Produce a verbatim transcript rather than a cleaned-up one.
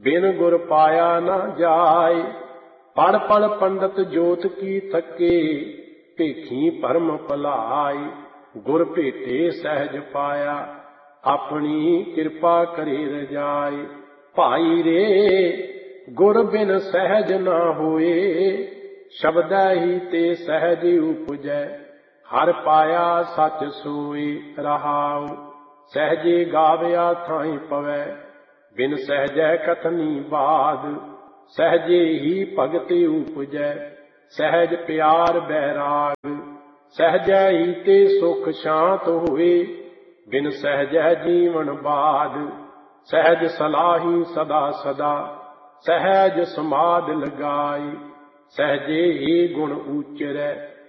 बिन गुर पाया न जाय। पढ़ पढ़ पंडित जोत की थके, भेखी परम भलाई। गुर भेटे सहज पाया, अपनी कृपा करे रजाय। भाई रे गुर बिन सहज न होए, शब्द ही ते सहज उपजै। हर पाया सच सोई रहाऊ, सहजे गावया थाई पवै। बिन सहजै कथनी बाद, सहजे ही भगत उपजै। सहज प्यार बैराग, सहजै ही ते सुख शांत होए। बिन सहजै जीवन बाद, सहज सलाही सदा सदा। सहज समाध लगाई, सहजे ही गुण उचरै।